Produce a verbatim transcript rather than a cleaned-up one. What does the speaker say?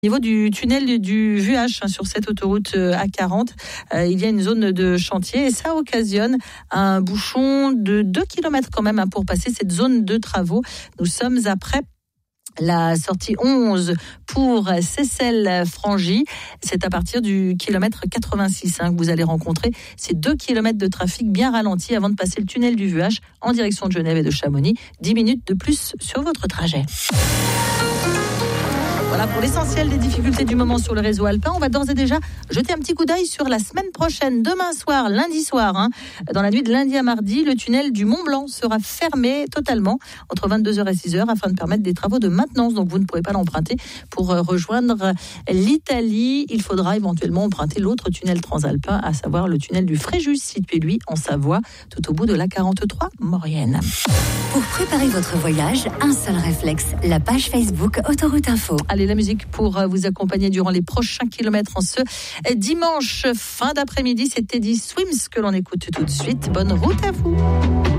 Au niveau du tunnel du V H hein, sur cette autoroute A quarante, euh, il y a une zone de chantier et ça occasionne un bouchon de deux kilomètres quand même hein, pour passer cette zone de travaux. Nous sommes après la sortie onze pour Seyssel-Frangy. C'est à partir du kilomètre quatre-vingt-six hein, que vous allez rencontrer ces deux kilomètres de trafic bien ralenti avant de passer le tunnel du V H en direction de Genève et de Chamonix. dix minutes de plus sur votre trajet. Voilà pour l'essentiel des difficultés du moment sur le réseau alpin. On va d'ores et déjà jeter un petit coup d'œil sur la semaine prochaine. Demain soir, lundi soir, hein, dans la nuit de lundi à mardi, le tunnel du Mont Blanc sera fermé totalement entre vingt-deux heures et six heures afin de permettre des travaux de maintenance. Donc vous ne pourrez pas l'emprunter pour rejoindre l'Italie. Il faudra éventuellement emprunter l'autre tunnel transalpin, à savoir le tunnel du Fréjus, situé lui en Savoie, tout au bout de l'A quarante-trois Maurienne. Pour préparer votre voyage, un seul réflexe, la page Facebook Autoroute Info. Allez, la musique pour vous accompagner durant les prochains kilomètres en ce dimanche fin d'après-midi. C'est Teddy Swims que l'on écoute tout de suite. Bonne route à vous.